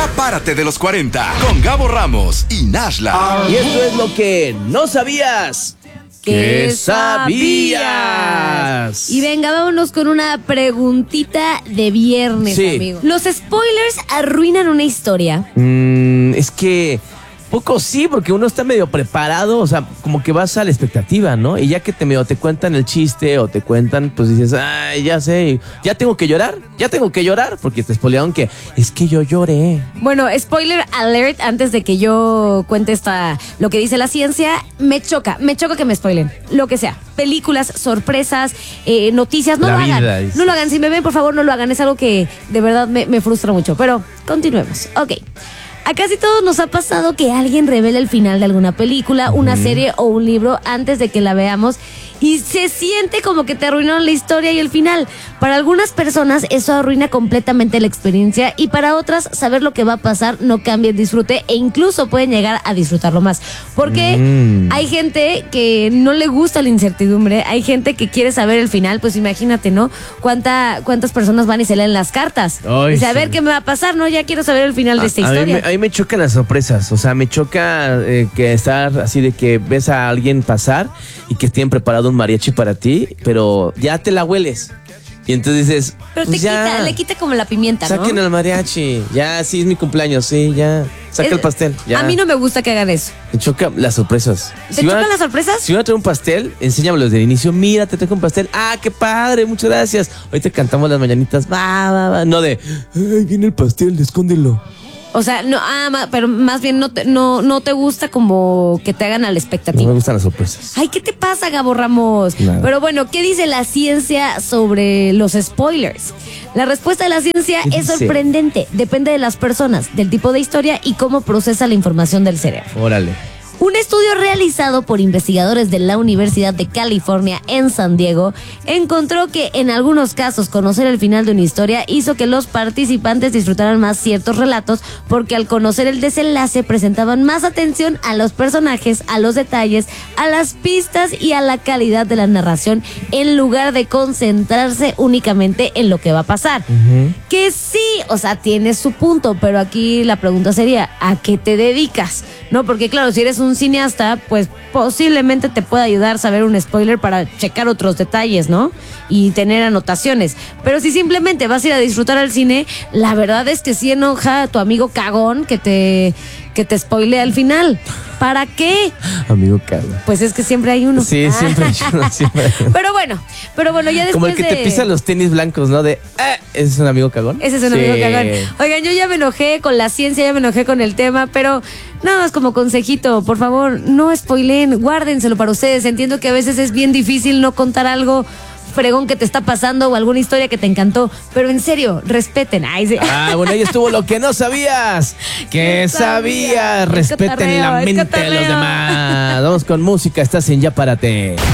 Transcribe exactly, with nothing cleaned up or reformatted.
Ya párate de los cuarenta con Gabo Ramos y Nashla. Y esto es lo que no sabías. ¿Qué sabías? Y venga, vámonos con una preguntita de viernes, Sí. amigo. ¿Los spoilers arruinan una historia? Mm, es que poco sí, porque uno está medio preparado, o sea, como que vas a la expectativa, ¿no? Y ya que te medio te cuentan el chiste o te cuentan, pues dices, ay, ya sé, ya tengo que llorar, ya tengo que llorar, porque te spoilearon que es que yo lloré. Bueno, spoiler alert, antes de que yo cuente esta, lo que dice la ciencia, me choca, me choca que me spoilen, lo que sea. Películas, sorpresas, eh, noticias, no La lo hagan, vida, dice. no lo hagan. Si me ven, por favor, no lo hagan, es algo que de verdad me, me frustra mucho, pero continuemos. Ok. A casi todos nos ha pasado que alguien revela el final de alguna película, una serie o un libro antes de que la veamos y se siente como que te arruinaron la historia y el final. Para algunas personas eso arruina completamente la experiencia y para otras saber lo que va a pasar no cambia el disfrute e incluso pueden llegar a disfrutarlo más. Porque Mm. hay gente que no le gusta la incertidumbre, hay gente que quiere saber el final, pues imagínate, ¿no? ¿Cuánta, cuántas personas van y se leen las cartas? Ay, Dice, a sí. ver qué me va a pasar, ¿no? Ya quiero saber el final de esta a, a historia. mí, me- a mí me chocan las sorpresas, o sea, me choca eh, que estar así de que ves a alguien pasar y que tienen preparado un mariachi para ti, pero ya te la hueles. Y entonces dices, Pero te pues ya, quita, le quita como la pimienta, ¿no? saquen el mariachi, ya, sí es mi cumpleaños, sí, ya, saca Es- el pastel, ya. A mí no me gusta que hagan eso. Me choca las sorpresas. ¿Te van a- chocan las sorpresas? Si van a traer un pastel, enséñamelo desde el inicio. Mira, te traigo un pastel. Ah, qué padre, muchas gracias. Ahorita cantamos las mañanitas. Va, va, va. No de, ay, viene el pastel, escóndelo. O sea, no, ah, ma- pero más bien no te, no, no te gusta como que te hagan a la No expectativa. me gustan las sorpresas. Ay, ¿qué te pasa, Gabo Ramos? Nada. Pero bueno, ¿qué dice la ciencia sobre los spoilers? La respuesta de la ciencia ¿Qué es dice? sorprendente. Depende de las personas, del tipo de historia y cómo procesa la información del cerebro. Órale. Un estudio realizado por investigadores de la Universidad de California en San Diego encontró que en algunos casos conocer el final de una historia hizo que los participantes disfrutaran más ciertos relatos porque al conocer el desenlace presentaban más atención a los personajes, a los detalles, a las pistas y a la calidad de la narración en lugar de concentrarse únicamente en lo que va a pasar. Que sí, o sea, tiene su punto, pero aquí la pregunta sería, ¿a qué te dedicas? No, porque claro, si eres un cineasta, pues posiblemente te pueda ayudar a saber un spoiler para checar otros detalles, ¿no? Y tener anotaciones. Pero si simplemente vas a ir a disfrutar al cine, la verdad es que sí enoja a tu amigo cagón que te, que te spoilea al final. ¿Para qué? Amigo Carlos. Pues es que siempre hay uno. Sí, siempre hay uno, siempre hay uno. Pero bueno, pero bueno, ya después Como el que te de- pisa los tenis blancos, ¿no? De, ah, ¿ese es un amigo cagón? Ese es un Sí. amigo cagón. Oigan, yo ya me enojé con la ciencia, ya me enojé con el tema, pero nada más como consejito, por favor, no spoileen, guárdenselo para ustedes. Entiendo que a veces es bien difícil no contar algo fregón que te está pasando o alguna historia que te encantó, pero en serio, respeten. Ay, sí. Ah, bueno, ahí estuvo lo que no sabías. ¿Qué ¿Qué sabías? sabías? Es Respeten cotorreo, la es mente de los cotorreo. demás. Vamos con música, estás en Ya Párate.